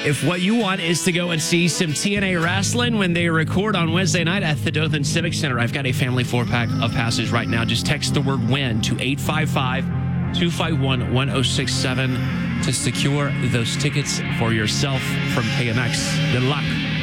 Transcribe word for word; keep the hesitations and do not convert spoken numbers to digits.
If what you want is to go and see some T N A wrestling when they record on Wednesday night at the Dothan Civic Center, I've got a family four-pack of passes right now. Just text the word WIN to eight five five, two five one, one oh six seven to secure those tickets for yourself from K M X. Good luck.